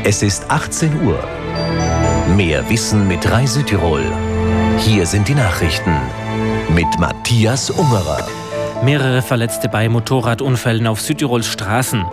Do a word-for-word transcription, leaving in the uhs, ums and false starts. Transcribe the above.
Es ist achtzehn Uhr. Mehr Wissen mit Rai Südtirol. Hier sind die Nachrichten mit Matthias Ungerer. Mehrere Verletzte bei Motorradunfällen auf Südtirols Straßen.